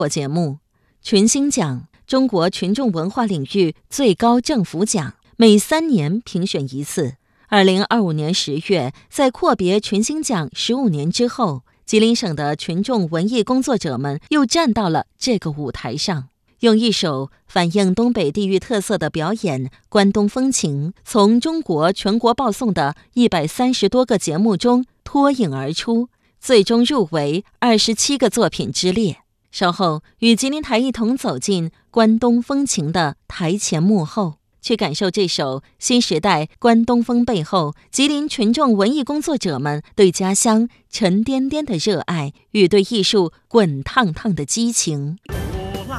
节目群星奖，中国群众文化领域最高政府奖，每3年评选一次。2025年10月，在阔别群星奖15年之后，吉林省的群众文艺工作者们又站到了这个舞台上，用一首反映东北地域特色的表演《关东风情》，从中国全国报送的130多个节目中脱颖而出，最终入围27个作品之列。稍后与吉林台一同走进《关东风情》的台前幕后，去感受这首新时代关东风背后吉林群众文艺工作者们对家乡沉甸甸的热爱与对艺术滚烫烫的激情。